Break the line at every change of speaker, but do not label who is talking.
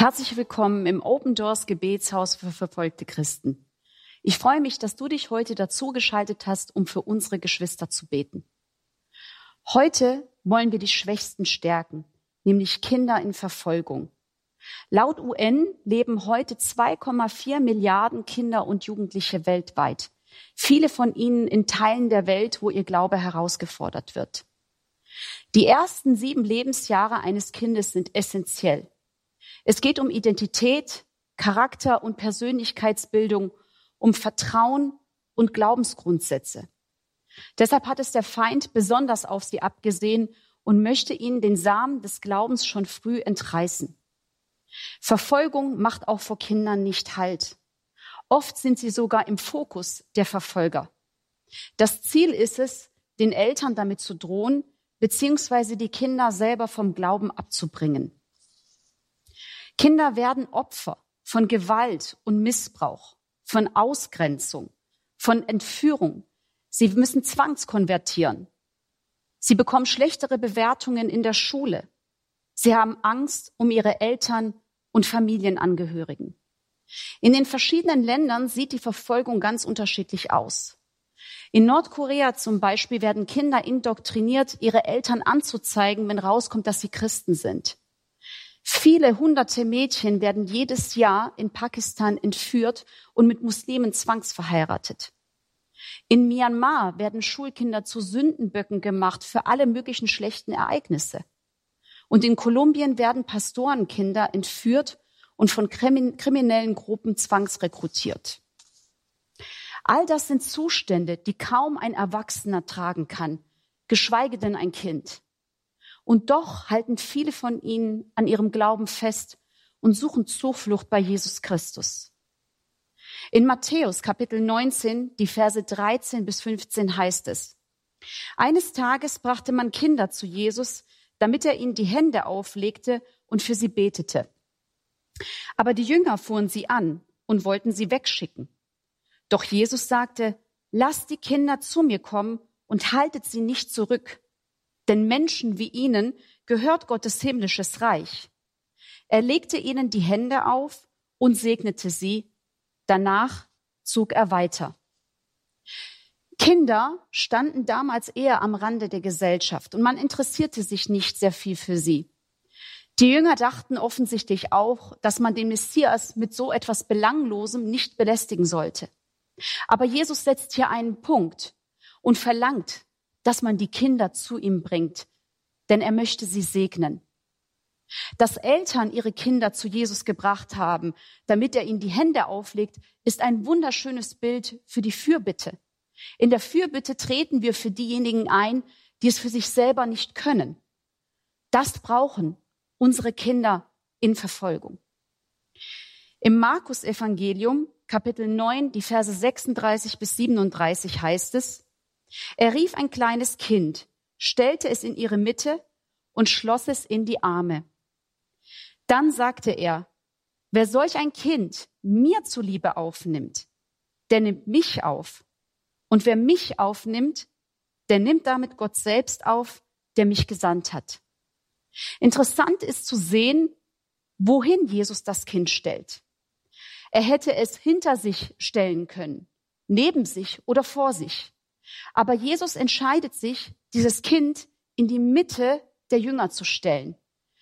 Herzlich willkommen im Open Doors Gebetshaus für verfolgte Christen. Ich freue mich, dass du dich heute dazu geschaltet hast, um für unsere Geschwister zu beten. Heute wollen wir die Schwächsten stärken, nämlich Kinder in Verfolgung. Laut UN leben heute 2,4 Milliarden Kinder und Jugendliche weltweit. Viele von ihnen in Teilen der Welt, wo ihr Glaube herausgefordert wird. Die ersten 7 Lebensjahre eines Kindes sind essentiell. Es geht um Identität, Charakter und Persönlichkeitsbildung, um Vertrauen und Glaubensgrundsätze. Deshalb hat es der Feind besonders auf sie abgesehen und möchte ihnen den Samen des Glaubens schon früh entreißen. Verfolgung macht auch vor Kindern nicht Halt. Oft sind sie sogar im Fokus der Verfolger. Das Ziel ist es, den Eltern damit zu drohen, beziehungsweise die Kinder selber vom Glauben abzubringen. Kinder werden Opfer von Gewalt und Missbrauch, von Ausgrenzung, von Entführung. Sie müssen zwangskonvertieren. Sie bekommen schlechtere Bewertungen in der Schule. Sie haben Angst um ihre Eltern und Familienangehörigen. In den verschiedenen Ländern sieht die Verfolgung ganz unterschiedlich aus. In Nordkorea zum Beispiel werden Kinder indoktriniert, ihre Eltern anzuzeigen, wenn rauskommt, dass sie Christen sind. Viele hunderte Mädchen werden jedes Jahr in Pakistan entführt und mit Muslimen zwangsverheiratet. In Myanmar werden Schulkinder zu Sündenböcken gemacht für alle möglichen schlechten Ereignisse. Und in Kolumbien werden Pastorenkinder entführt und von kriminellen Gruppen zwangsrekrutiert. All das sind Zustände, die kaum ein Erwachsener tragen kann, geschweige denn ein Kind. Und doch halten viele von ihnen an ihrem Glauben fest und suchen Zuflucht bei Jesus Christus. In Matthäus Kapitel 19, die Verse 13 bis 15 heißt es: Eines Tages brachte man Kinder zu Jesus, damit er ihnen die Hände auflegte und für sie betete. Aber die Jünger fuhren sie an und wollten sie wegschicken. Doch Jesus sagte: Lasst die Kinder zu mir kommen und haltet sie nicht zurück. Denn Menschen wie ihnen gehört Gottes himmlisches Reich. Er legte ihnen die Hände auf und segnete sie. Danach zog er weiter. Kinder standen damals eher am Rande der Gesellschaft und man interessierte sich nicht sehr viel für sie. Die Jünger dachten offensichtlich auch, dass man den Messias mit so etwas Belanglosem nicht belästigen sollte. Aber Jesus setzt hier einen Punkt und verlangt, dass man die Kinder zu ihm bringt, denn er möchte sie segnen. Dass Eltern ihre Kinder zu Jesus gebracht haben, damit er ihnen die Hände auflegt, ist ein wunderschönes Bild für die Fürbitte. In der Fürbitte treten wir für diejenigen ein, die es für sich selber nicht können. Das brauchen unsere Kinder in Verfolgung. Im Markus-Evangelium, Kapitel 9, die Verse 36 bis 37 heißt es: Er rief ein kleines Kind, stellte es in ihre Mitte und schloss es in die Arme. Dann sagte er: Wer solch ein Kind mir zuliebe aufnimmt, der nimmt mich auf. Und wer mich aufnimmt, der nimmt damit Gott selbst auf, der mich gesandt hat. Interessant ist zu sehen, wohin Jesus das Kind stellt. Er hätte es hinter sich stellen können, neben sich oder vor sich. Aber Jesus entscheidet sich, dieses Kind in die Mitte der Jünger zu stellen.